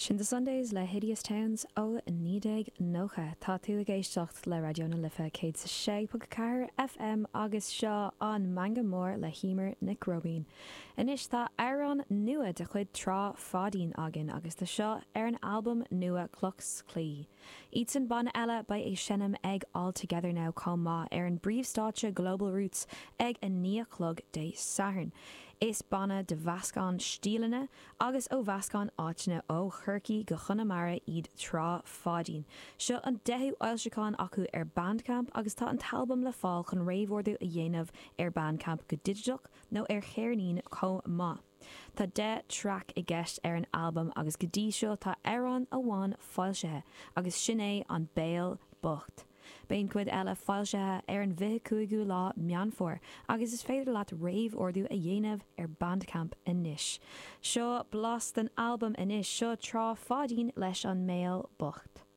Sin the Sundays le Hideous Towns ó nídéag nócha tá tú a géisteacht le radio na lifa céad sa 6.4 FM agus seo an manga mór le hímar Nick Robin. Inis tá aireán nua de chuid trá fádín agin agus tá seo ar an album nua Clux Clí. Iad san ban eile ba é sinnim ag All Together Now comá ar an bríomhstáitse Global Roots ag a níochlog dé Sathern. Is banna de Vascán stílanna agus ó Vascán áitina ó Churcií go Chonamara iad trá fádín. Seo an 10 oilseáin acu ar Bandcamp agus tá an talbam le fáil chun réomhordú a dhéanamh ar Bandcamp go digitalach nó ar chéirnín comá. Tá 10 track i gceist ar an album agus go dtí seo tá aireán amháin fáilsethe agus sin é an béal bocht. Bíonn cuid eile fáilsethe ar an 25 lá meánfór agus is féidir leat réomh orú a dhéanamh ar Bandcamp inis. Seo blas den album inis seo trá fádín leis an méal bocht.